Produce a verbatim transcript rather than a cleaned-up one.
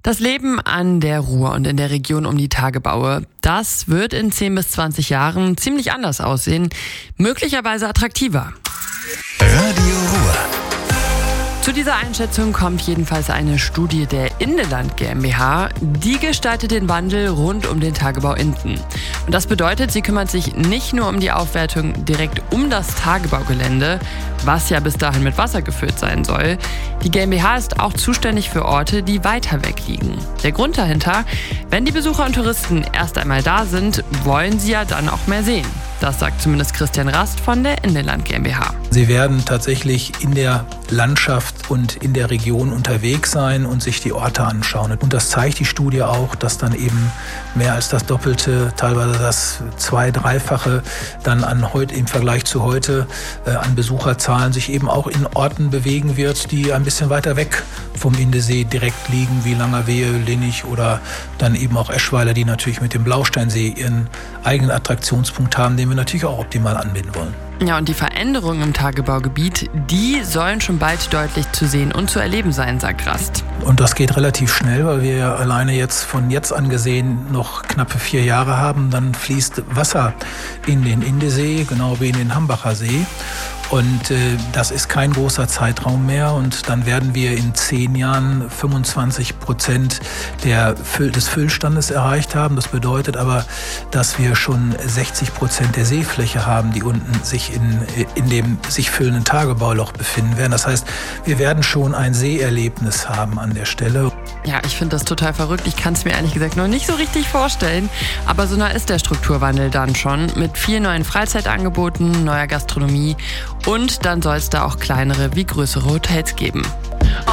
Das Leben an der Ruhr und in der Region um die Tagebaue, das wird in zehn bis zwanzig Jahren ziemlich anders aussehen, möglicherweise attraktiver. Radio Ruhr. Zu dieser Einschätzung kommt jedenfalls eine Studie der Indeland GmbH. Die gestaltet den Wandel rund um den Tagebau Enden. Und das bedeutet, sie kümmert sich nicht nur um die Aufwertung direkt um das Tagebaugelände, was ja bis dahin mit Wasser gefüllt sein soll. Die GmbH ist auch zuständig für Orte, die weiter weg liegen. Der Grund dahinter: wenn die Besucher und Touristen erst einmal da sind, wollen sie ja dann auch mehr sehen. Das sagt zumindest Christian Rast von der Indeland GmbH. Sie werden tatsächlich in der Landschaft und in der Region unterwegs sein und sich die Orte anschauen. Und das zeigt die Studie auch, dass dann eben mehr als das Doppelte, teilweise das Zwei-, Dreifache dann an heute im Vergleich zu heute äh, an Besucherzahlen sich eben auch in Orten bewegen wird, die ein bisschen weiter weg vom Indesee direkt liegen, wie Langerwehe, Linnich oder dann eben auch Eschweiler, die natürlich mit dem Blausteinsee ihren eigenen Attraktionspunkt haben, den wir natürlich auch optimal anbinden wollen. Ja, und die Veränderungen im Tagebaugebiet, die sollen schon bald deutlich zu sehen und zu erleben sein, sagt Rast. Und das geht relativ schnell, weil wir ja alleine jetzt von jetzt an gesehen noch knappe vier Jahre haben. Dann fließt Wasser in den Indesee, genau wie in den Hambacher See. Und äh, das ist kein großer Zeitraum mehr. Und dann werden wir in zehn Jahren fünfundzwanzig Prozent der Füll- des Füllstandes erreicht haben. Das bedeutet aber, dass wir schon sechzig Prozent der Seefläche haben, die unten sich in, in dem sich füllenden Tagebauloch befinden werden. Das heißt, wir werden schon ein Seeerlebnis haben an der Stelle. Ja, ich finde das total verrückt. Ich kann es mir ehrlich gesagt noch nicht so richtig vorstellen. Aber so nah ist der Strukturwandel dann schon, mit vielen neuen Freizeitangeboten, neuer Gastronomie, und dann soll es da auch kleinere wie größere Hotels geben.